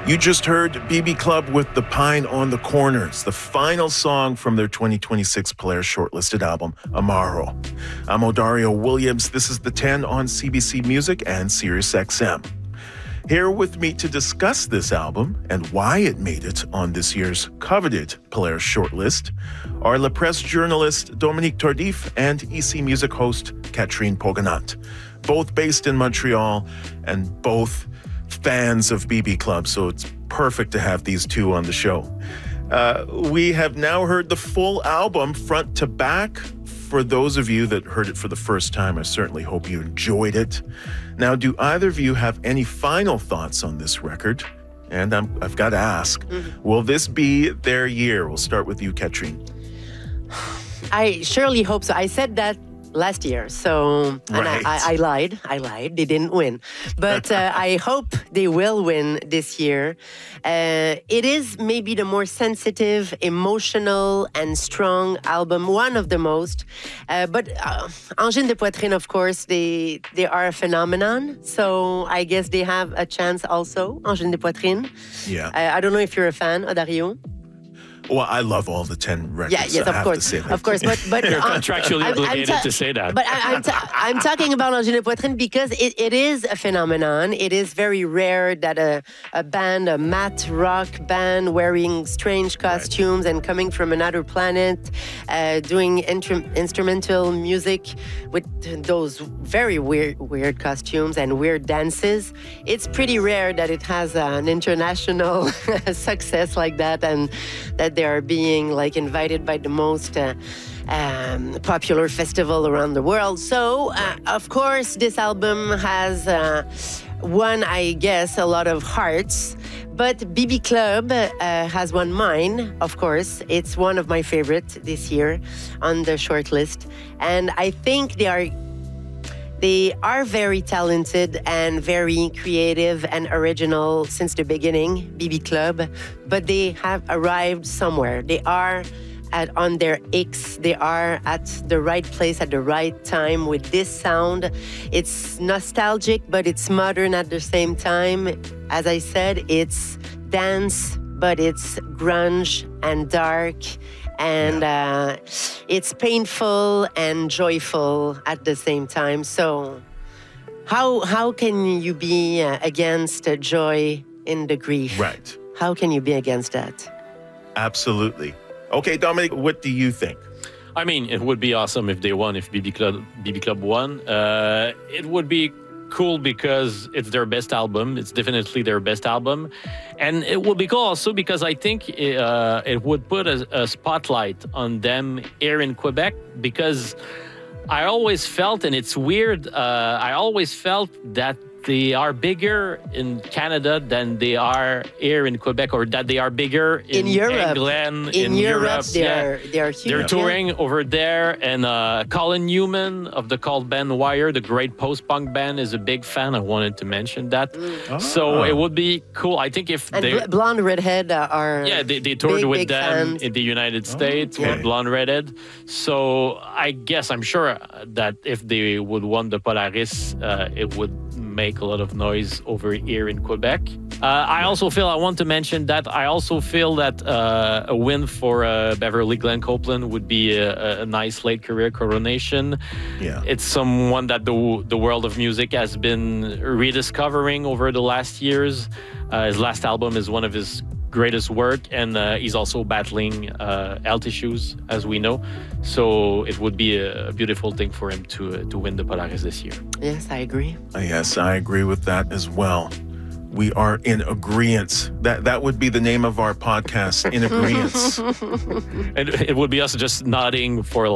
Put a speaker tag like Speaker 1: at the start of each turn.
Speaker 1: You just heard BB Club with The Pine on the Corners, the final song from their 2026 Polaris shortlisted album, Amaro. I'm Odario Williams. This is The 10 on CBC Music and SiriusXM. Here with me to discuss this album and why it made it on this year's coveted Polaris shortlist are La Presse journalist Dominique Tardif and EC Music host Catherine Poganat, both based in Montreal and both fans of BB Club, so it's perfect to have these two on the show. We have now heard the full album front to back. For those of you that heard it for the first time, I certainly hope you enjoyed it. Now, do either of you have any final thoughts on this record? And I've got to ask, will this be their year? We'll start with you, Catherine.
Speaker 2: I surely hope so. I said that last year, so and
Speaker 1: Right.
Speaker 2: I lied. They didn't win, but I hope they will win this year. It is maybe the more sensitive, emotional, and strong album, one of the most. But Angine de Poitrine, of course, they are a phenomenon. So I guess they have a chance also. Angine de Poitrine.
Speaker 1: Yeah.
Speaker 2: I don't know if you're a fan, Odario.
Speaker 1: Well, I love all the 10 records.
Speaker 2: Yeah, yes,
Speaker 1: I
Speaker 2: of
Speaker 1: have
Speaker 2: course,
Speaker 1: to say that.
Speaker 2: of course. But
Speaker 3: You're contractually obligated to say that.
Speaker 2: But I'm talking about Angine de Poitrine because it is a phenomenon. It is very rare that a band, a math rock band, wearing strange costumes and coming from another planet, doing instrumental music with those very weird costumes and weird dances. It's pretty rare that it has an international success like that, and that they are being like invited by the most popular festival around the world. So, of course, this album has won, I guess, a lot of hearts. But BB Club has won mine, of course. It's one of my favorites this year on the shortlist. And I think they are very talented and very creative and original since the beginning, BB Club, but they have arrived somewhere. They are on their X. They are at the right place at the right time with this sound. It's nostalgic, but it's modern at the same time. As I said, it's dance, but it's grunge and dark. And it's painful and joyful at the same time. So how can you be against joy in the grief?
Speaker 1: Right.
Speaker 2: How can you be against that?
Speaker 1: Absolutely. Okay, Dominic, what do you think?
Speaker 3: I mean, it would be awesome if they won, if BB Club won. It would be cool because it's their best album. It's definitely their best album. And it would be cool also because I think it would put a spotlight on them here in Quebec, because I always felt, and it's weird, I always felt that they are bigger in Canada than they are here in Quebec, or that they are bigger in
Speaker 2: Europe.
Speaker 3: England,
Speaker 2: In Europe, they
Speaker 3: yeah.
Speaker 2: are huge.
Speaker 3: They're touring over there, and Colin Newman of the cult band Wire, the great post-punk band, is a big fan. I wanted to mention that. So it would be cool. I think if
Speaker 2: And
Speaker 3: they...
Speaker 2: Blonde Redhead are
Speaker 3: they toured with
Speaker 2: big
Speaker 3: them
Speaker 2: fans.
Speaker 3: in the United States
Speaker 1: okay.
Speaker 3: with Blonde Redhead. So I guess I'm sure that if they would won the Polaris, it would make a lot of noise over here in Quebec. I want to mention that I also feel that a win for Beverly Glenn Copeland would be a nice late career coronation.
Speaker 1: Yeah.
Speaker 3: It's someone that the world of music has been rediscovering over the last years. His last album is one of his greatest work, and he's also battling health issues, as we know. So it would be a beautiful thing for him to win the Polaris this year.
Speaker 2: Yes, I agree.
Speaker 1: Yes, I agree with that as well. We are in agreement. That would be the name of our podcast, In Agreeance.
Speaker 3: And it would be us just nodding for